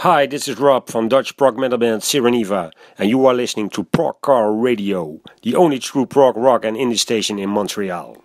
Hi, this is Rob from Dutch prog metal band Sireneva, and you are listening to Prog Car Radio, the only true prog rock and indie station in Montreal.